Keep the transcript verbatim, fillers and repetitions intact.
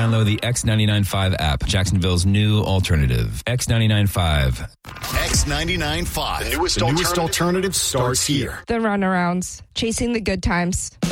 Download the X ninety-nine point five app, Jacksonville's new alternative. X ninety-nine point five. X ninety-nine point five. The newest, the alternative, newest alternative starts here. The runarounds, chasing the good times.